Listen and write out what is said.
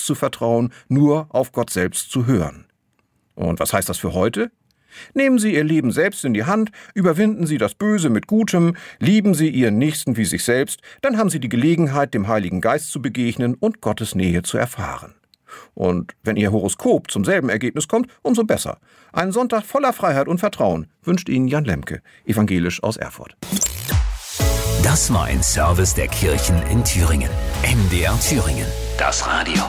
selbst zu vertrauen, nur auf Gott selbst zu hören. Und was heißt das für heute? Nehmen Sie Ihr Leben selbst in die Hand, überwinden Sie das Böse mit Gutem, lieben Sie Ihren Nächsten wie sich selbst, dann haben Sie die Gelegenheit, dem Heiligen Geist zu begegnen und Gottes Nähe zu erfahren. Und wenn Ihr Horoskop zum selben Ergebnis kommt, umso besser. Einen Sonntag voller Freiheit und Vertrauen wünscht Ihnen Jan Lemke, evangelisch aus Erfurt. Das war ein Service der Kirchen in Thüringen. MDR Thüringen, das Radio.